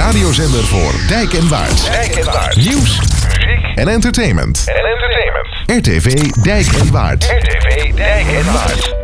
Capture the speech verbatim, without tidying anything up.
radiozender voor Dijk en Waard. Dijk en Waard. Nieuws, muziek en entertainment. en entertainment. R T V Dijk en Waard. R T V Dijk en Waard.